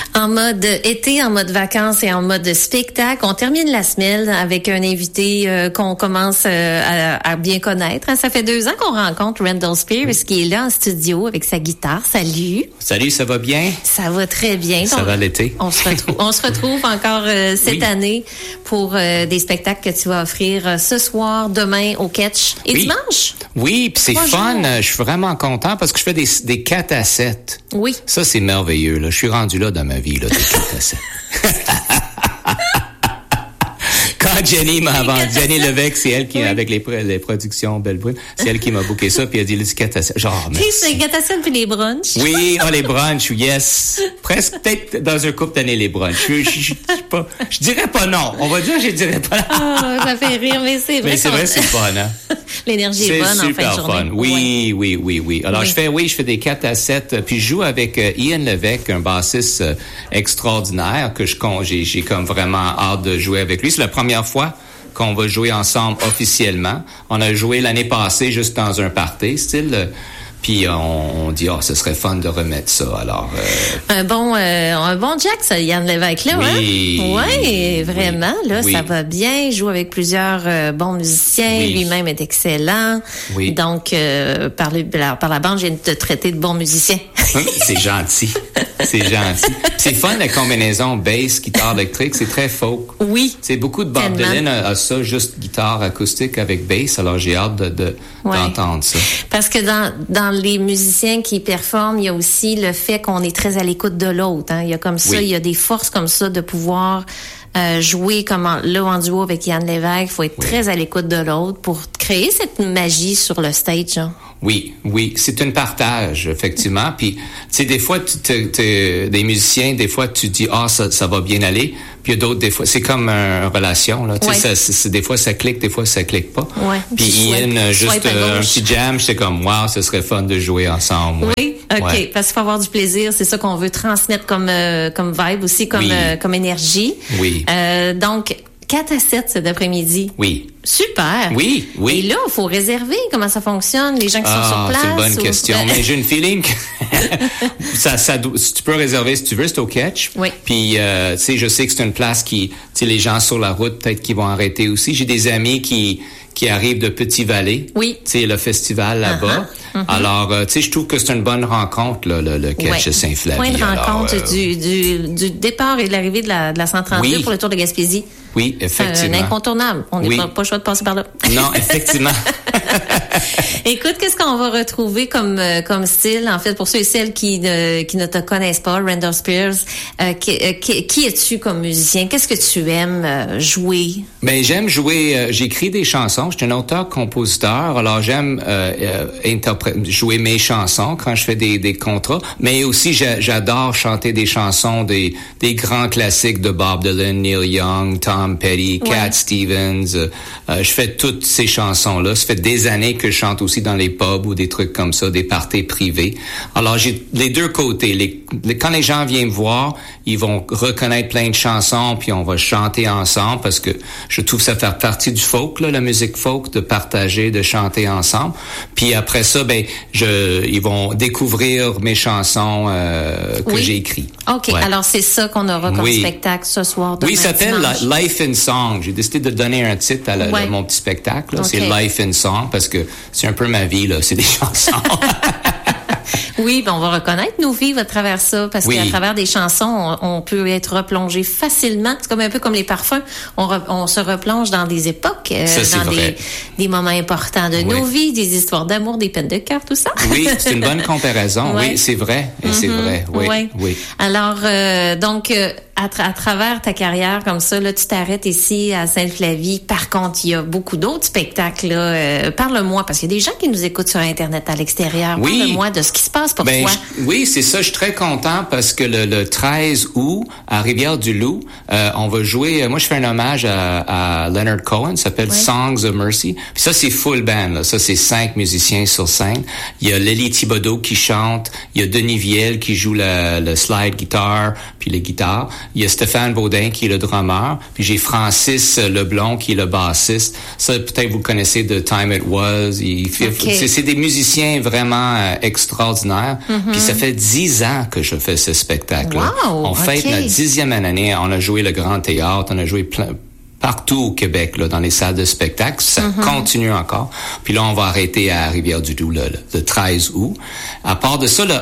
En mode été, en mode vacances et en mode spectacle. On termine la semaine avec un invité qu'on commence à bien connaître. Ça fait 2 ans qu'on rencontre Randall Spears qui est là en studio avec sa guitare. Salut. Salut, ça va bien? Ça va très bien. Ça va l'été. On se retrouve encore cette année pour des spectacles que tu vas offrir ce soir, demain au Catch et dimanche. Oui, puis c'est fun. Je suis vraiment content parce que je fais des 4 à 7. Oui. Ça, c'est merveilleux. Là. Je suis rendu là dans ma vie, là, des 4 à 7. Quand Jenny m'a vendu, Jenny Levesque, c'est elle qui, avec les productions Belle Brune, c'est elle qui m'a booké ça, puis elle a dit, les 4 à 7. Genre, merci. C'est 4 à 7 puis les brunchs. Oui, les brunchs, yes. Presque, peut-être dans un couple d'années, les brunchs. Je dirais pas non. On va dire, je dirais pas non. Oh, ça fait rire, mais c'est vrai. Mais c'est vrai, c'est fun, hein. L'énergie est bonne en fin de journée. C'est super fun. Oui. Alors, je fais des 4 à 7, puis je joue avec Ian Levesque, un bassiste extraordinaire que j'ai comme vraiment hâte de jouer avec lui. C'est la première fois qu'on va jouer ensemble officiellement. On a joué l'année passée juste dans un party, style... Puis on dit ce serait fun de remettre ça. Alors un bon Jack, ça, Yann Lévesque là, oui, hein? Oui, vraiment là, oui. Ça va bien. Il joue avec plusieurs bons musiciens. Oui. Lui-même est excellent. Oui. Donc par la bande, je viens de te traiter de bon musicien. C'est gentil. C'est gentil. C'est fun la combinaison bass, guitare électrique, c'est très folk. Oui. C'est beaucoup de Bob Dylan a ça, juste guitare acoustique avec bass. Alors j'ai hâte d'entendre ça. Parce que dans les musiciens qui performent, il y a aussi le fait qu'on est très à l'écoute de l'autre. Hein. Il y a comme ça, il y a des forces comme ça de pouvoir jouer en duo avec Yann Lévesque. Il faut être très à l'écoute de l'autre pour créer cette magie sur le stage. Hein. Oui, c'est un partage, effectivement. Puis, tu sais, des fois, des musiciens, des fois, tu dis, ça va bien aller. Puis, il y a d'autres, des fois, c'est comme une relation, là. Tu sais, des fois, ça clique, des fois, ça clique pas. Ouais. Puis, Ian, juste un petit jam, c'est comme, wow, ce serait fun de jouer ensemble. Oui. OK. Parce qu'il faut avoir du plaisir. C'est ça qu'on veut transmettre comme vibe aussi, comme énergie. Oui. Donc, 4 à 7 cet après-midi. Oui. Super. Oui. Et là, il faut réserver. Comment ça fonctionne? Les gens qui sont sur place? C'est une bonne question. Mais j'ai une feeling que si tu peux réserver si tu veux, c'est au Catch. Oui. Puis, tu sais, je sais que c'est une place qui, tu sais, les gens sur la route, peut-être qu'ils vont arrêter aussi. J'ai des amis qui arrivent de Petit-Vallée. Oui. Tu sais, le festival là-bas. Alors, tu sais, je trouve que c'est une bonne rencontre, là, le Catch de Saint-Flavie. Point de rencontre du départ et de l'arrivée de la 132 pour le Tour de Gaspésie. Oui, effectivement. Un incontournable. On n'est pas le choix de passer par là. Non, effectivement. Écoute, qu'est-ce qu'on va retrouver comme style, en fait, pour ceux et celles qui ne te connaissent pas, Randall Spears, qui es-tu comme musicien? Qu'est-ce que tu aimes jouer? Ben, j'aime jouer, j'écris des chansons. Je suis un auteur-compositeur, alors j'aime jouer mes chansons quand je fais des contrats, mais aussi j'adore chanter des chansons des grands classiques de Bob Dylan, Neil Young, Tom Petty, Cat Stevens. Je fais toutes ces chansons-là. Ça fait des années que je chante aussi dans les pubs ou des trucs comme ça, des parties privées. Alors, j'ai les deux côtés. Quand les gens viennent me voir, ils vont reconnaître plein de chansons, puis on va chanter ensemble parce que je trouve ça fait partie du folk, là, la musique folk, de partager, de chanter ensemble. Puis après ça, ils vont découvrir mes chansons que j'ai écrites. OK. Alors, c'est ça qu'on aura comme spectacle ce soir. Oui, ça s'appelle Life in Song. J'ai décidé de donner un titre à mon petit spectacle. Là. C'est Life in Song parce que c'est un peu ma vie, là. C'est des chansons. Oui, on va reconnaître nos vies à travers ça, parce qu'à travers des chansons, on peut être replongé facilement. C'est comme un peu comme les parfums. On se replonge dans des époques, dans des moments importants de nos vies, des histoires d'amour, des peines de cœur, tout ça. Oui, c'est une bonne comparaison. Oui, c'est vrai. Et c'est vrai. Oui. Alors, donc, à travers ta carrière comme ça, là, tu t'arrêtes ici à Sainte-Flavie. Par contre, il y a beaucoup d'autres spectacles. Là. Parle-moi, parce qu'il y a des gens qui nous écoutent sur Internet à l'extérieur. Parle-moi de ce qui se passe pour toi. Oui, c'est ça. Je suis très content parce que le 13 août, à Rivière-du-Loup, on va jouer... moi, je fais un hommage à Leonard Cohen. Ça s'appelle Songs of Mercy. Puis ça, c'est full band. Là. Ça, c'est 5 musiciens sur scène. Il y a Lélie Thibodeau qui chante. Il y a Denis Viel qui joue le slide guitar puis les guitares. Il y a Stéphane Baudin qui est le drummer. Puis j'ai Francis Leblond qui est le bassiste. Ça, peut-être vous connaissez de Time It Was. C'est des musiciens vraiment extraordinaires. extraordinaire. Puis ça fait 10 ans que je fais ce spectacle-là. Wow, on fête notre 10e année. On a joué le Grand Théâtre, on a joué partout au Québec, là, dans les salles de spectacle. Ça continue encore. Puis là, on va arrêter à Rivière-du-Loup le 13 août. À part de ça, le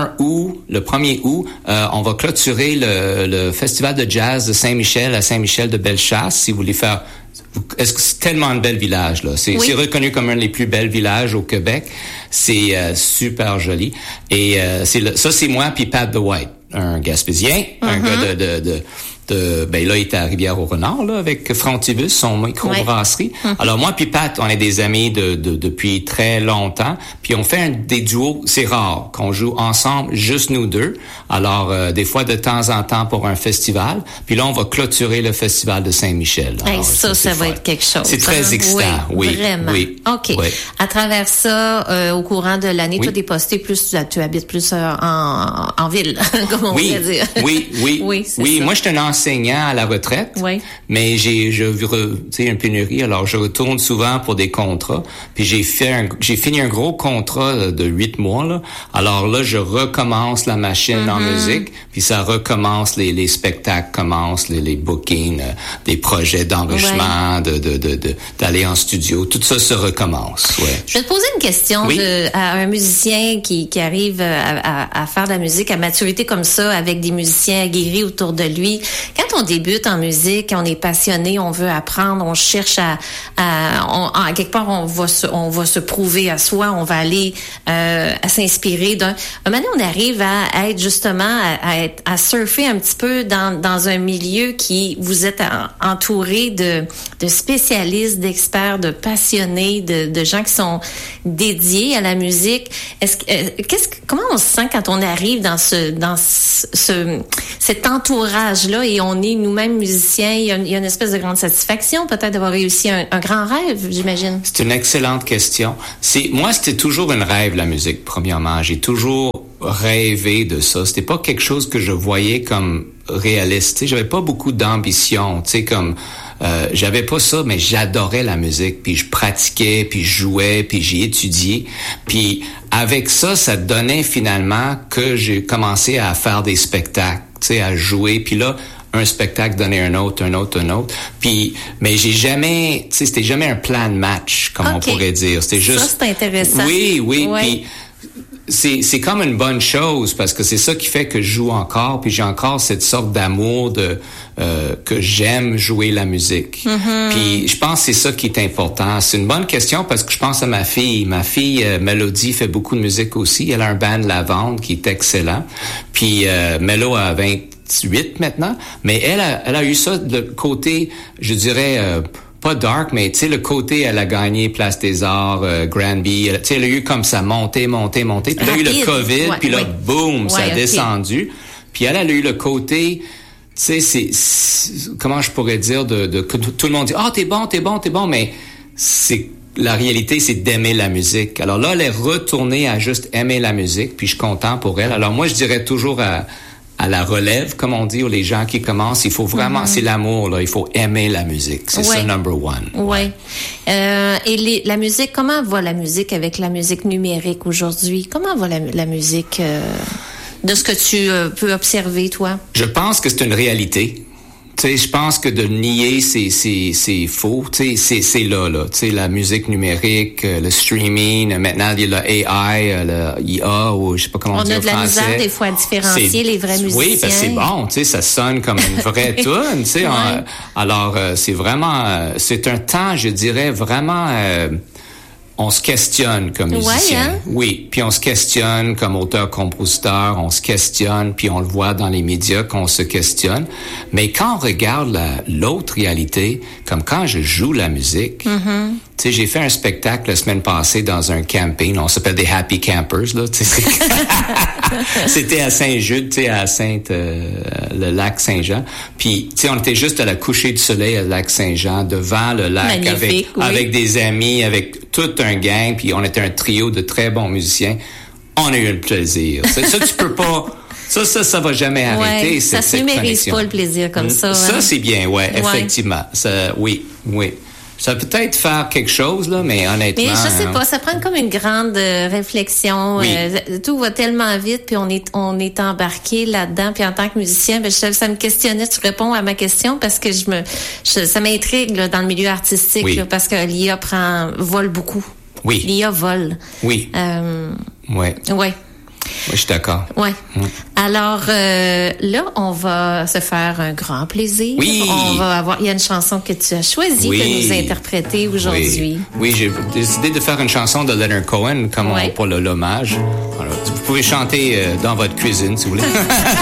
1er août, on va clôturer le Festival de jazz de Saint-Michel à Saint-Michel de Bellechasse. Si vous voulez faire... Est-ce que c'est tellement un bel village, là? C'est reconnu comme un des plus bels villages au Québec. C'est super joli. Et ça, c'est moi puis Pat the White, un Gaspésien, un gars ben là, il était à Rivière-au-Renard, là, avec Frontibus, son microbrasserie. Alors, moi puis Pat, on est des amis depuis très longtemps. Puis on fait des duos, c'est rare qu'on joue ensemble, juste nous deux. Alors, des fois, de temps en temps, pour un festival. Puis là, on va clôturer le festival de Saint-Michel. Alors, ça va être quelque chose. C'est très excitant, oui. Vraiment. Oui. OK. Oui. À travers ça, au courant de l'année, toi, t'es posté plus, tu habites plus en ville, comme on pourrait dire. Oui. Moi, je suis un enseignant à la retraite, mais j'ai une pénurie, alors je retourne souvent pour des contrats. Puis j'ai fini un gros contrat de 8 mois, là. Alors là, je recommence la machine en musique, puis ça recommence, les spectacles commencent, les bookings, des projets d'enrichissement, d'aller en studio, tout ça se recommence. Je vais te poser une question à un musicien qui arrive à faire de la musique à maturité comme ça, avec des musiciens aguerris autour de lui. Quand on débute en musique, on est passionné, on veut apprendre, on cherche à quelque part on va se prouver à soi, on va aller à s'inspirer un moment donné, on arrive à être justement à surfer un petit peu dans un milieu qui vous êtes entouré de spécialistes, d'experts, de passionnés, de gens qui sont dédiés à la musique. Comment on se sent quand on arrive dans cet entourage-là et on est nous-mêmes musiciens? Il y a une espèce de grande satisfaction peut-être d'avoir réussi un grand rêve, j'imagine. C'est une excellente question. Moi, c'était toujours un rêve, la musique, premièrement. J'ai toujours rêvé de ça. C'était pas quelque chose que je voyais comme réaliste. J'avais pas beaucoup d'ambition, comme... j'avais pas ça, mais j'adorais la musique, puis je pratiquais, puis je jouais, puis j'ai étudié. Puis avec ça, ça donnait finalement que j'ai commencé à faire des spectacles, à jouer. Puis là, un spectacle donnait un autre. Puis, mais c'était jamais un plan de match, comme on pourrait dire. C'était juste... Ça, c'est intéressant. Oui. Puis c'est comme une bonne chose parce que c'est ça qui fait que je joue encore, puis j'ai encore cette sorte d'amour que j'aime jouer la musique. Puis je pense que c'est ça qui est important. C'est une bonne question parce que je pense à ma fille. Ma fille Mélodie fait beaucoup de musique aussi. Elle a un band Lavande qui est excellent. Puis Mélo a 28 maintenant, mais elle a eu ça de côté, je dirais... pas dark, mais tu sais, le côté, elle a gagné Place des Arts, Granby, tu sais, elle a eu comme ça monté, puis là, il y a eu le COVID, puis là, boum, ça a descendu. Puis elle a eu le côté, tu sais, c'est comment je pourrais dire, que tout le monde dit, t'es bon, mais la réalité, c'est d'aimer la musique. Alors là, elle est retournée à juste aimer la musique, puis je suis content pour elle. Alors moi, je dirais toujours à la relève, comme on dit, ou les gens qui commencent, il faut vraiment, c'est l'amour, là, il faut aimer la musique. C'est ça, number one. Oui. Et la musique, comment va la musique avec la musique numérique aujourd'hui? Comment va la musique de ce que tu peux observer, toi? Je pense que c'est une réalité. Tu sais, je pense que de nier, c'est faux. Tu sais, c'est là. Tu sais, la musique numérique, le streaming, maintenant il y a le AI, le IA, ou je sais pas comment dire en français. On a de la misère des fois à différencier les vrais musiciens. Oui, parce que c'est bon. Tu sais, ça sonne comme une vraie tune. Tu sais, alors c'est vraiment, c'est un temps, je dirais vraiment. On se questionne comme musicien. Oui, puis on se questionne comme auteur-compositeur, on se questionne, puis on le voit dans les médias qu'on se questionne. Mais quand on regarde l'autre réalité, comme quand je joue la musique, tu sais, j'ai fait un spectacle la semaine passée dans un camping, on s'appelle des Happy Campers, là, tu sais. C'était à Saint-Jude, tu sais, à le lac Saint-Jean. Puis, tu sais, on était juste à la coucher du soleil à lac Saint-Jean, devant le lac, avec des amis, avec tout un gang, puis on était un trio de très bons musiciens. On a eu le plaisir. Ça, tu peux pas... Ça va jamais arrêter. Ça se numérise pas le plaisir comme ça. Ça, c'est bien, effectivement. Ça, oui. Ça peut peut-être faire quelque chose, là, mais honnêtement... Mais je sais pas, ça prend comme une grande réflexion. Oui. Tout va tellement vite, puis on est embarqué là-dedans. Puis en tant que musicien, ça me questionnait. Tu réponds à ma question parce que ça m'intrigue là, dans le milieu artistique, oui. là, parce que l'IA vole beaucoup. Oui. L'IA vole. Oui. Ouais. Oui, je suis d'accord. Ouais. Alors là, on va se faire un grand plaisir. Oui. Il y a une chanson que tu as choisie de nous interpréter aujourd'hui. Oui, j'ai décidé de faire une chanson de Leonard Cohen pour l'hommage. Alors, vous pouvez chanter dans votre cuisine si vous voulez.